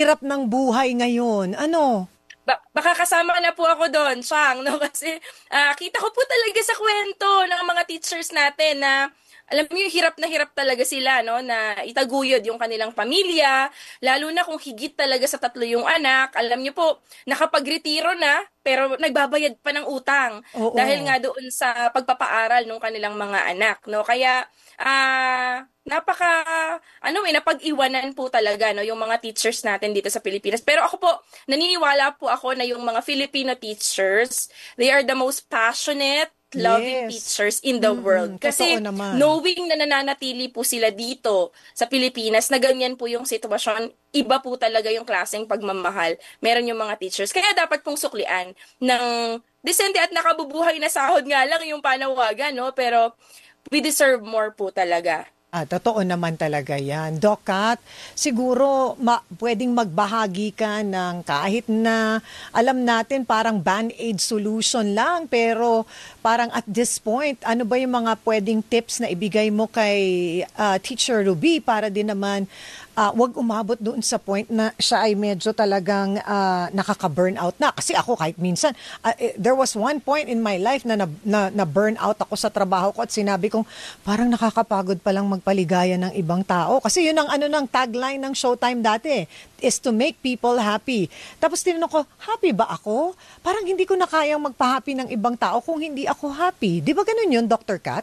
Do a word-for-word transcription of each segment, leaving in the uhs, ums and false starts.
hirap ng buhay ngayon. Ano? Ba- baka kasama na po ako doon, Chang, no? Kasi ah, kita ko po talaga sa kwento ng mga teachers natin na alam niyo, hirap na hirap talaga sila, no? Na itaguyod yung kanilang pamilya, lalo na kung higit talaga sa tatlo yung anak. Alam niyo po, nakapagretiro na, pero nagbabayad pa ng utang dahil Oo. nga doon sa pagpapaaral ng kanilang mga anak, no? Kaya, ah, napaka, ano eh, napag-iwanan po talaga, no? Yung mga teachers natin dito sa Pilipinas. Pero ako po, naniniwala po ako na yung mga Filipino teachers, they are the most passionate, loving Yes. teachers in the world. Mm-mm. Totoo Kasi naman. knowing na nananatili po sila dito sa Pilipinas, na ganyan po yung sitwasyon, iba po talaga yung klaseng pagmamahal. Meron yung mga teachers. Kaya dapat pong suklian ng disente at nakabubuhay na sahod nga lang yung panawagan, no? Pero we deserve more po talaga. Ah, totoo naman talaga yan. Doc Kat, siguro ma- pwedeng magbahagi ka ng kahit na alam natin parang band-aid solution lang, pero parang at this point, ano ba yung mga pwedeng tips na ibigay mo kay ah, Teacher Ruby para din naman ah, wag umabot doon sa point na siya ay medyo talagang ah, nakaka-burnout na. Kasi ako kahit minsan, ah, eh, there was one point in my life na, na, na, na burnout ako sa trabaho ko at sinabi kong parang nakakapagod palang magpaligaya ng ibang tao. Kasi yun ang ano ng tagline ng Showtime dati, is to make people happy. Tapos tinanong ko, happy ba ako? Parang hindi ko na kayang magpa-happy ng ibang tao kung hindi ako happy. Di ba ganun yun, Doctor Kat?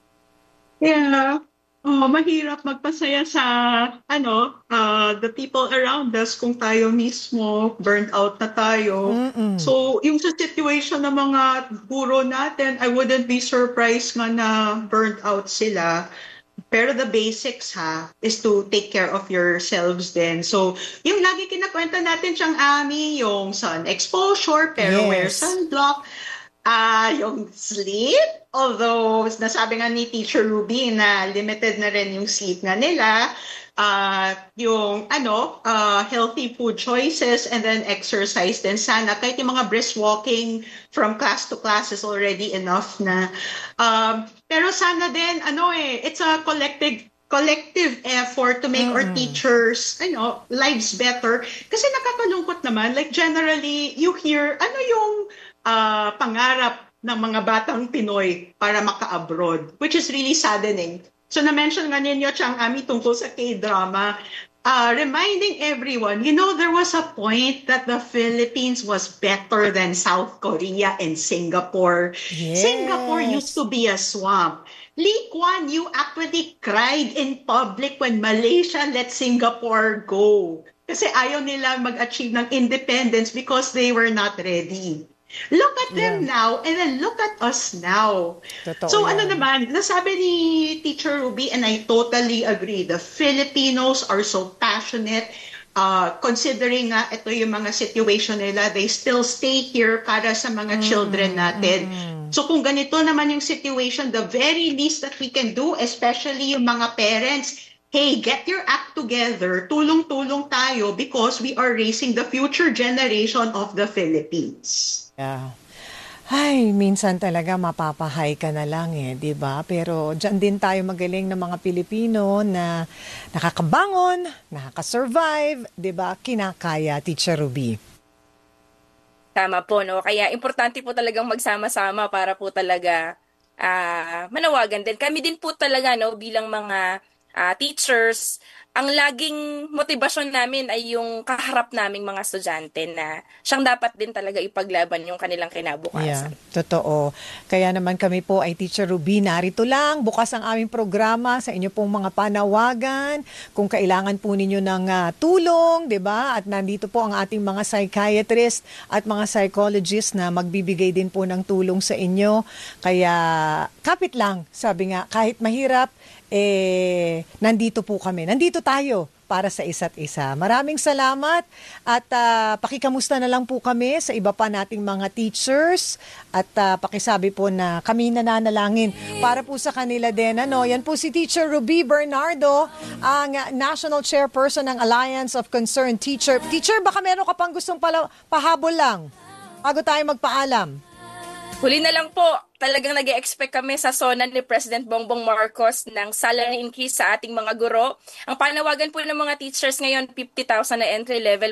Yeah. Oh, mahirap magpasaya sa ano, uh, the people around us kung tayo mismo burnt out na tayo. Mm-mm. So, yung sa situation ng mga guro natin, I wouldn't be surprised nga na burnt out sila. Pero the basics ha, is to take care of yourselves then. So, yung lagi kinakwenta natin siyang Ami, yung sun exposure, pero wear Yes. sunblock. Ah, yung sleep, although nasabi nga ni Teacher Ruby na limited na rin yung sleep nga nila, ah, yung ano, ah, healthy food choices and then exercise din sana. Kahit yung mga brisk walking from class to class is already enough na. Um, pero sana din, ano eh, it's a collective collective effort to make our Mm-mm. teachers, ano, lives better. Kasi nakakalungkot naman, like generally, you hear, ano yung uh, pangarap ng mga batang Pinoy para maka-abroad, which is really saddening. So na-mention nga ninyo, Chang Ami, tungkol sa K-drama, uh, reminding everyone, you know, there was a point that the Philippines was better than South Korea and Singapore. Singapore used Yes. to be a swamp. Lee Kuan Yew actually cried in public when Malaysia let Singapore go. Kasi ayaw nila mag-achieve ng independence because they were not ready. Look at Yeah. them now and then look at us now. Totoo So ano yan. naman, nasabi ni Teacher Ruby and I totally agree, the Filipinos are so passionate, uh, considering nga ito yung mga situation nila, they still stay here para sa mga children natin. So kung ganito naman yung situation, the very least that we can do, especially yung mga parents, hey, get your act together, tulong-tulong tayo because we are raising the future generation of the Philippines. Yeah. Ay, minsan talaga mapapahay ka na lang eh, 'di ba? Pero diyan din tayo magaling ng mga Pilipino na nakakabangon, nakaka-survive, 'di ba? Kinakaya, Teacher Ruby. Tama po, no? Kaya importante po talagang magsama-sama para po talaga ah, manawagan din. Kami din po talaga, no, bilang mga ah, teachers, ang laging motibasyon namin ay yung kaharap naming mga estudyante na siyang dapat din talaga ipaglaban yung kanilang Yeah, kinabukasan. totoo. Kaya naman kami po ay Teacher Ruby, narito lang. Bukas ang aming programa sa inyo pong mga panawagan. Kung kailangan po ninyo ng ah, tulong, di ba? At nandito po ang ating mga psychiatrist at mga psychologist na magbibigay din po ng tulong sa inyo. Kaya kapit lang, sabi nga, kahit mahirap, eh, nandito po kami. Nandito tayo para sa isa't isa. Maraming salamat at ah, pakikamusta na lang po kami sa iba pa nating mga teachers at ah, pakisabi po na kami nananalangin para po sa kanila din. Ano, yan po si Teacher Ruby Bernardo, ang ah, National Chairperson ng Alliance of Concerned Teacher. Teacher, baka meron ka pang gustong pala, pahabol lang bago tayo magpaalam. Huli na lang po, talagang nag-expect kami sa SONA ni President Bongbong Marcos ng salary increase sa ating mga guro. Ang panawagan po ng mga teachers ngayon, fifty thousand na entry level